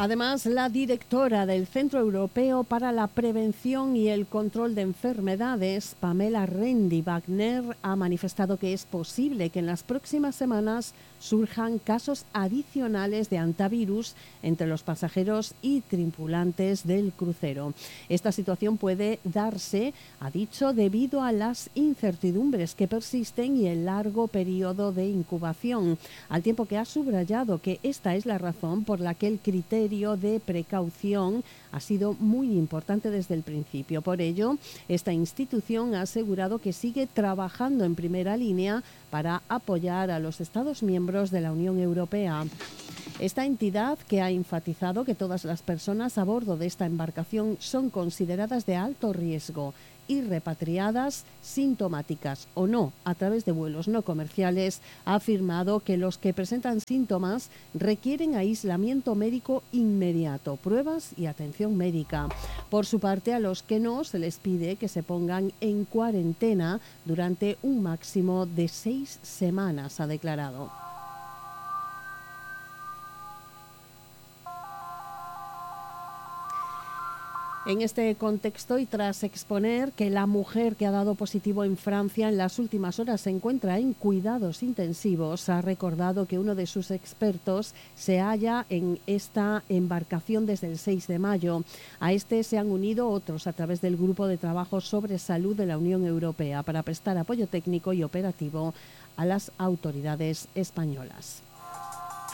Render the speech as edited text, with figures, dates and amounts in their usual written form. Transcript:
Además, la directora del Centro Europeo para la Prevención y el Control de Enfermedades, Pamela Rendi-Wagner, ha manifestado que es posible que en las próximas semanas surjan casos adicionales de hantavirus entre los pasajeros y tripulantes del crucero. Esta situación puede darse, ha dicho, debido a las incertidumbres que persisten y el largo periodo de incubación, al tiempo que ha subrayado que esta es la razón por la que el criterio de precaución ha sido muy importante desde el principio. Por ello, esta institución ha asegurado que sigue trabajando en primera línea para apoyar a los Estados miembros de la Unión Europea. Esta entidad, que ha enfatizado que todas las personas a bordo de esta embarcación son consideradas de alto riesgo y repatriadas, sintomáticas o no, a través de vuelos no comerciales, ha afirmado que los que presentan síntomas requieren aislamiento médico inmediato, pruebas y atención médica. Por su parte, a los que no, se les pide que se pongan en cuarentena durante un máximo de 6 semanas, ha declarado. En este contexto y tras exponer que la mujer que ha dado positivo en Francia en las últimas horas se encuentra en cuidados intensivos, ha recordado que uno de sus expertos se halla en esta embarcación desde el 6 de mayo. A este se han unido otros a través del Grupo de Trabajo sobre Salud de la Unión Europea para prestar apoyo técnico y operativo a las autoridades españolas.